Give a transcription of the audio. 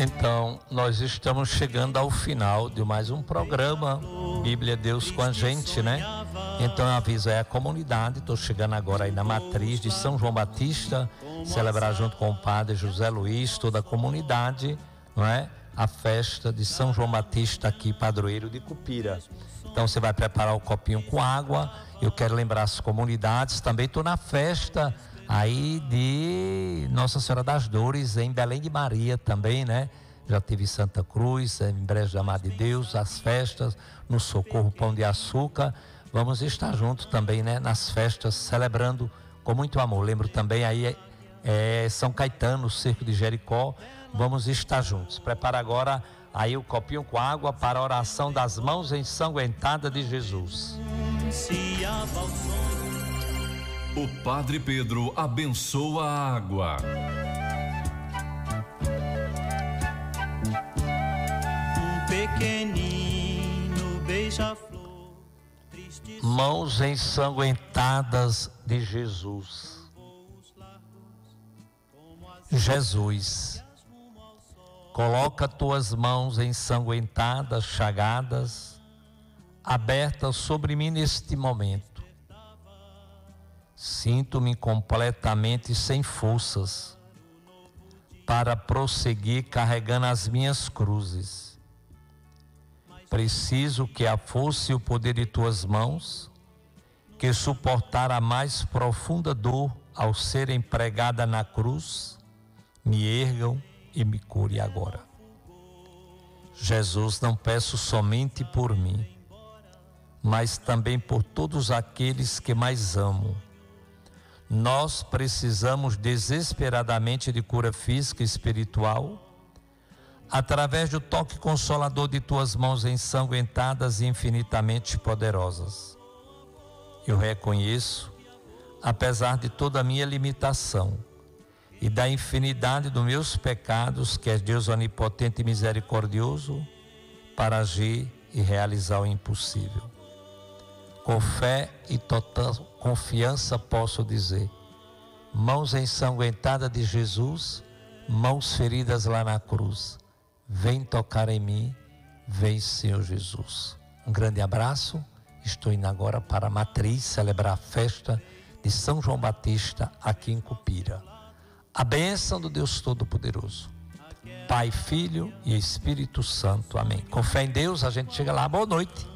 Então, nós estamos chegando ao final de mais um programa Bíblia Deus com a gente, né? Então, eu aviso a comunidade, estou chegando agora aí na matriz de São João Batista, celebrar junto com o padre José Luiz, toda a comunidade, não é? A festa de São João Batista aqui, padroeiro de Cupira. Então, você vai preparar o copinho com água. Eu quero lembrar as comunidades, também estou na festa aí de Nossa Senhora das Dores, em Belém de Maria também, né? Já tive Santa Cruz, em Brejo da Mar de Deus, as festas, no Socorro Pão de Açúcar. Vamos estar juntos também, né? Nas festas, celebrando com muito amor. Lembro também aí São Caetano, o Cerco de Jericó. Vamos estar juntos. Prepara agora aí o copinho com água para a oração das mãos ensanguentadas de Jesus. O Padre Pedro abençoa a água. Um pequenino beija-flor. Mãos ensanguentadas de Jesus. Jesus, coloca tuas mãos ensanguentadas, chagadas, abertas sobre mim neste momento. Sinto-me completamente sem forças para prosseguir carregando as minhas cruzes. Preciso que a força e o poder de tuas mãos, que suportar a mais profunda dor ao ser empregada na cruz, me ergam e me cure agora. Jesus, não peço somente por mim, mas também por todos aqueles que mais amo. Nós precisamos desesperadamente de cura física e espiritual, através do toque consolador de tuas mãos ensanguentadas e infinitamente poderosas. Eu reconheço, apesar de toda a minha limitação e da infinidade dos meus pecados, que és Deus onipotente e misericordioso, para agir e realizar o impossível. Com fé e total confiança posso dizer: mãos ensanguentadas de Jesus, mãos feridas lá na cruz, vem tocar em mim, vem Senhor Jesus. Um grande abraço. Estou indo agora para a matriz celebrar a festa de São João Batista aqui em Cupira. A bênção do Deus Todo-Poderoso, Pai, Filho e Espírito Santo. Amém. Com fé em Deus, a gente chega lá. Boa noite.